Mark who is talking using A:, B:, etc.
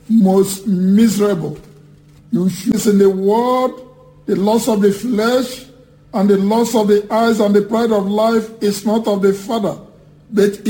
A: most miserable. You choose in the world, the lust of the flesh, and the lust of the eyes, and the pride of life is not of the Father, but